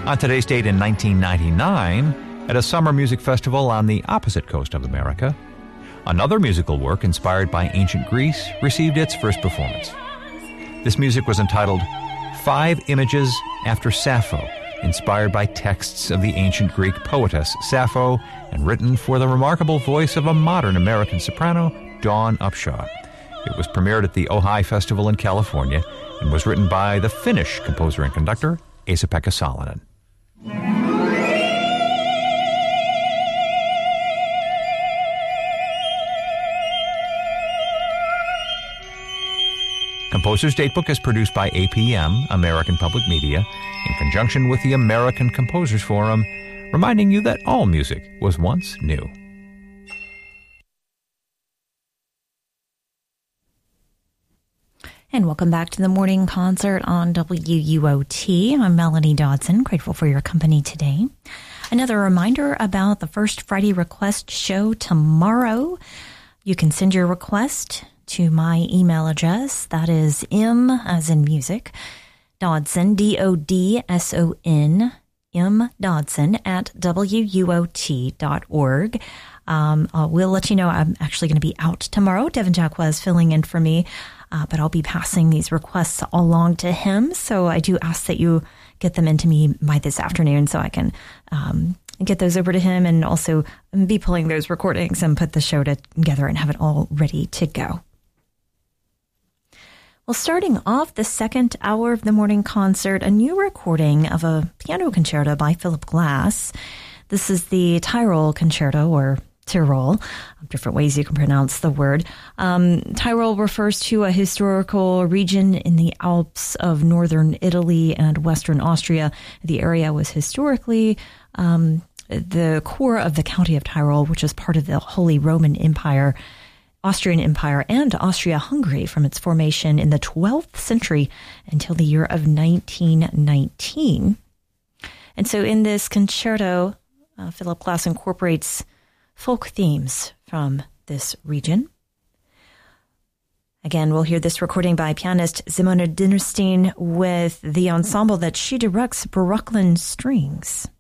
On today's date in 1999, at a summer music festival on the opposite coast of America, another musical work inspired by ancient Greece received its first performance. This music was entitled 5 Images After Sappho, inspired by texts of the ancient Greek poetess Sappho and written for the remarkable voice of a modern American soprano, Dawn Upshaw. It was premiered at the Ojai Festival in California and was written by the Finnish composer and conductor, Esa-Pekka Salonen. Composer's Datebook is produced by APM, American Public Media, in conjunction with the American Composers Forum, reminding you that all music was once new. And welcome back to the morning concert on WUOT. I'm Melanie Dodson, grateful for your company today. Another reminder about the First Friday Request show tomorrow. You can send your request to my email address. That is M as in music, Dodson, DODSON, M Dodson at WUOT.org. We'll let you know I'm actually going to be out tomorrow. Devin Jacquez filling in for me, but I'll be passing these requests along to him. So I do ask that you get them into me by this afternoon so I can get those over to him and also be pulling those recordings and put the show together and have it all ready to go. Well, starting off the second hour of the morning concert, a new recording of a piano concerto by Philip Glass. This is the Tyrol Concerto, or Tyrol, different ways you can pronounce the word. Tyrol refers to a historical region in the Alps of northern Italy and western Austria. The area was historically the core of the County of Tyrol, which is part of the Holy Roman Empire, Austrian Empire, and Austria-Hungary from its formation in the 12th century until the year of 1919. And so in this concerto, Philip Glass incorporates folk themes from this region. Again, we'll hear this recording by pianist Simona Dinnerstein with the ensemble that she directs, Brooklyn Strings.